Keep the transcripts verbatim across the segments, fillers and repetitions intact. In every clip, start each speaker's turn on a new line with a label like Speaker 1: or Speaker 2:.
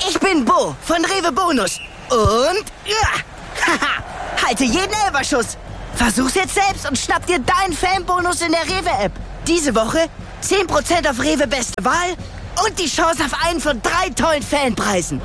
Speaker 1: Ich bin Bo von Rewe Bonus. Und ja, haha, halte jeden Elferschuss. Versuch's jetzt selbst und schnapp dir deinen Fanbonus in der Rewe-App. Diese Woche zehn Prozent auf Rewe Beste Wahl und die Chance auf einen von drei tollen Fanpreisen.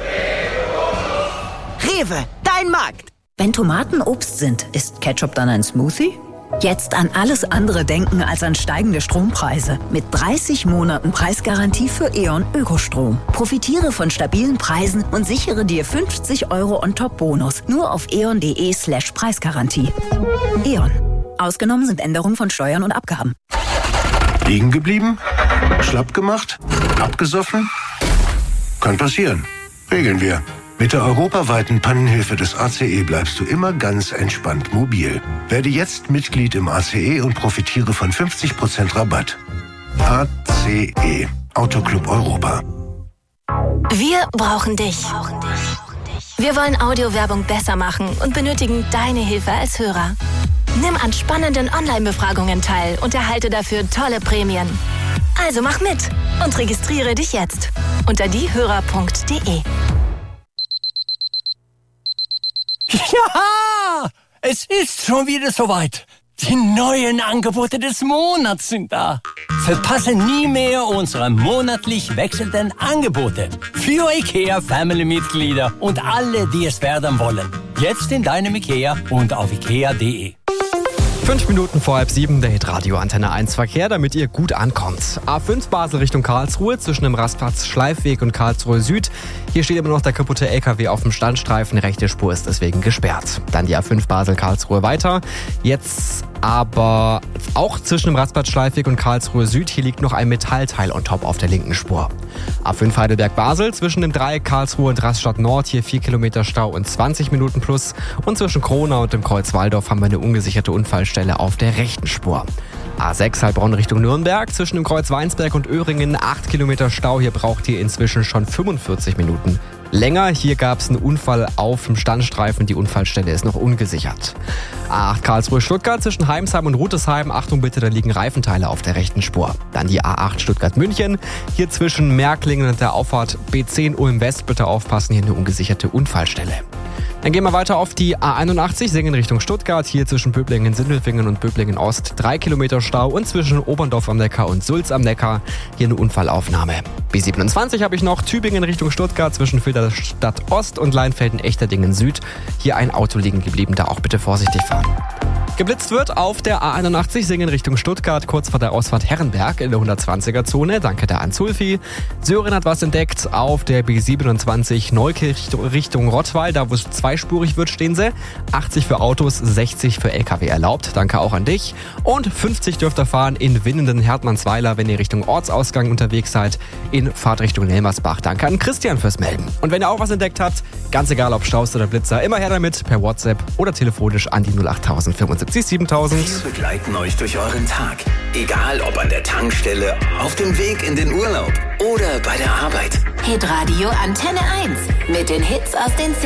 Speaker 1: Rewe, dein Markt.
Speaker 2: Wenn Tomaten Obst sind, ist Ketchup dann ein Smoothie? Jetzt an alles andere denken als an steigende Strompreise. Mit dreißig Monaten Preisgarantie für E.ON Ökostrom. Profitiere von stabilen Preisen und sichere dir fünfzig Euro on top Bonus. Nur auf eon.de slash Preisgarantie. E.ON. Ausgenommen sind Änderungen von Steuern und Abgaben.
Speaker 3: Liegen geblieben? Schlapp gemacht? Abgesoffen? Kann passieren. Regeln wir. Mit der europaweiten Pannenhilfe des A C E bleibst du immer ganz entspannt mobil. Werde jetzt Mitglied im A C E und profitiere von fünfzig Prozent Rabatt. A C E. Autoclub Europa.
Speaker 4: Wir brauchen dich. Wir wollen Audiowerbung besser machen und benötigen deine Hilfe als Hörer. Nimm an spannenden Online-Befragungen teil und erhalte dafür tolle Prämien. Also mach mit und registriere dich jetzt unter diehörer punkt de.
Speaker 5: Ja, es ist schon wieder soweit. Die neuen Angebote des Monats sind da. Verpasse nie mehr unsere monatlich wechselnden Angebote. Für IKEA Family-Mitglieder und alle, die es werden wollen. Jetzt in deinem IKEA und auf ikea punkt de.
Speaker 6: Fünf Minuten vor halb sieben, der Hitradio Antenne eins Verkehr, damit ihr gut ankommt. A fünf Basel Richtung Karlsruhe zwischen dem Rastplatz Schleifweg und Karlsruhe Süd. Hier steht immer noch der kaputte L K W auf dem Standstreifen. Rechte Spur ist deswegen gesperrt. Dann die A fünf Basel Karlsruhe weiter. Jetzt aber auch zwischen dem Rastplatz Schleifweg und Karlsruhe Süd. Hier liegt noch ein Metallteil on top auf der linken Spur. A fünf Heidelberg Basel zwischen dem Dreieck Karlsruhe und Rastatt Nord. Hier vier Kilometer Stau und zwanzig Minuten plus. Und zwischen Kronau und dem Kreuz Waldorf haben wir eine ungesicherte Unfallstelle auf der rechten Spur. A sechs Heilbronn Richtung Nürnberg zwischen dem Kreuz Weinsberg und Öhringen acht Kilometer Stau. Hier braucht ihr inzwischen schon fünfundvierzig Minuten länger. Hier gab es einen Unfall auf dem Standstreifen. Die Unfallstelle ist noch ungesichert. A acht Karlsruhe Stuttgart zwischen Heimsheim und Rutesheim. Achtung bitte, da liegen Reifenteile auf der rechten Spur. Dann die A acht Stuttgart München. Hier zwischen Märklingen und der Auffahrt B zehn Ulm West. Bitte aufpassen, hier eine ungesicherte Unfallstelle. Dann gehen wir weiter auf die A einundachtzig, Singen Richtung Stuttgart. Hier zwischen Böblingen-Sindelfingen und Böblingen-Ost drei Kilometer Stau. Und zwischen Oberndorf am Neckar und Sulz am Neckar hier eine Unfallaufnahme. B siebenundzwanzig habe ich noch, Tübingen Richtung Stuttgart zwischen Filderstadt Ost und Leinfelden-Echterdingen Süd. Hier ein Auto liegen geblieben, da auch bitte vorsichtig fahren. Geblitzt wird auf der A einundachtzig Singen Richtung Stuttgart, kurz vor der Ausfahrt Herrenberg in der hundertzwanziger Zone. Danke der Anzulfi. Sören hat was entdeckt auf der B siebenundzwanzig Neukirch Richtung Rottweil. Da wo es zweispurig wird, stehen sie. achtzig für Autos, sechzig für L K W erlaubt. Danke auch an dich. Und fünfzig dürft ihr fahren in Winnenden-Hertmannsweiler, wenn ihr Richtung Ortsausgang unterwegs seid, in Fahrtrichtung Nelmersbach. Danke an Christian fürs Melden. Und wenn ihr auch was entdeckt habt, ganz egal ob Staus oder Blitzer, immer her damit per WhatsApp oder telefonisch an die null acht fünfundsiebzig siebentausend.
Speaker 7: Wir begleiten euch durch euren Tag. Egal ob an der Tankstelle, auf dem Weg in den Urlaub oder bei der Arbeit.
Speaker 4: Hitradio Antenne eins mit den Hits aus den